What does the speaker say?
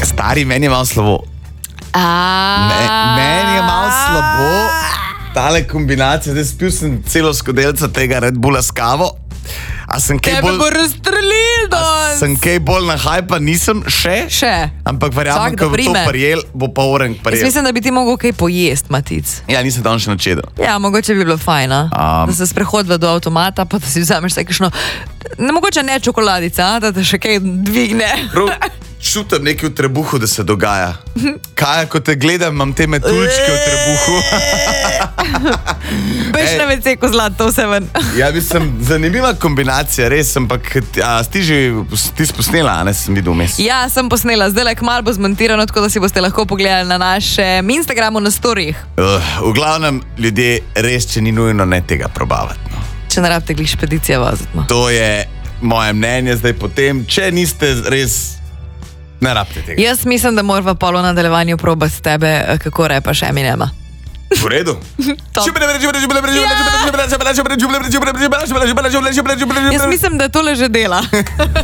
Stari, meni je malo slabo. Meni je malo slabo. Tale kombinacija, zdaj spil sem celo skodelca tega Red Bulla s kavo. A sem kaj bolj... Tebe bo razstrelil danes. Sem kaj bolj na hajpa, nisem še. Ampak verjamem, ko bo to prijel, bo pa orenk prijel. Jaz mislim, da bi ti mogel kaj pojest, Matic. Ja, nisem tam še načedel. Ja, mogoče bi bilo fajn, da se sprehodila do avtomata, pa da si vzameš kakšno, mogoče ne čokoladica, da te še kaj dvigne. Čutim nekaj v trebuhu, da se dogaja. Kaj, ko te gledam, imam te metuljčke v trebuhu. Beš na WC, ko zlato vse ven. Ja, mislim, zanimiva kombinacija, res, ampak ti posnela, a ne, sem videl vmes. Ja, sem posnela, zdaj kmalu bo zmontirano, tako da si boste lahko pogledali na našem Instagramu na storijih. V glavnem, ljudje, res, če ni nujno, ne tega probavati. No. Če ne rabite glih špedicija voziti. No. To je moje mnenje zdaj potem, če niste res... Ne rabite tega. Jaz mislim, da morava polo nadaljevanju probati tebe, kako repaš Eminema. V redu? Jaz mislim, da tole že dela.